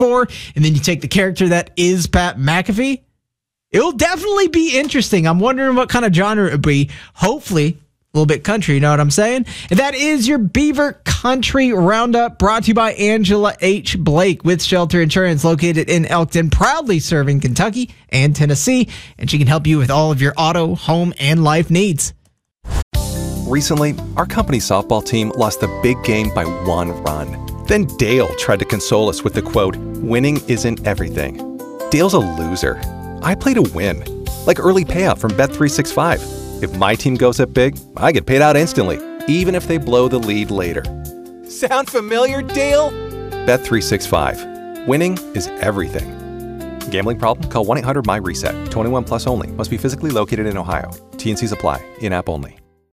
4, and then you take the character that is Pat McAfee. It'll definitely be interesting. I'm wondering what kind of genre it would be. Hopefully, a little bit country, you know what I'm saying? And that is your Beaver Country Roundup, brought to you by Angela H. Blake with Shelter Insurance, located in Elkton, proudly serving Kentucky and Tennessee. And she can help you with all of your auto, home, and life needs. Recently, our company's softball team lost the big game by 1 run. Then Dale tried to console us with the quote, "Winning isn't everything." Dale's a loser. I play to win, like early payout from Bet365. If my team goes up big, I get paid out instantly, even if they blow the lead later. Sound familiar, Dale? Bet365. Winning is everything. Gambling problem? Call 1-800-MY-RESET. 21 plus only. Must be physically located in Ohio. T&Cs apply. In-app only.